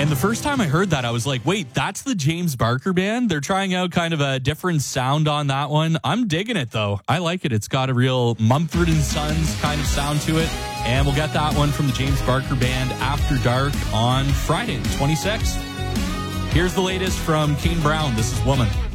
And the first time I heard that, I was like, wait, that's the James Barker Band? They're trying out kind of a different sound on that one. I'm digging it, though. I like it. It's got a real Mumford & Sons kind of sound to it. And we'll get that one from the James Barker Band after dark on Friday, the 26th. Here's the latest from Kane Brown. This is Woman.